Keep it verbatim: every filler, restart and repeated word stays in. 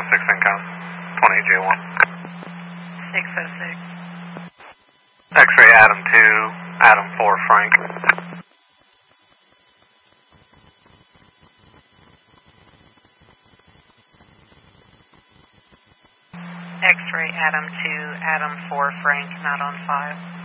six income, twenty J one. six oh six. X-ray Adam two, Adam four Frank. X-ray Adam two, Adam four Frank, not on five.